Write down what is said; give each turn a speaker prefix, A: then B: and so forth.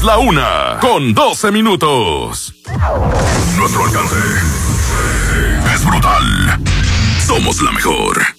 A: la 1:12. Nuestro alcance es brutal. Somos la mejor.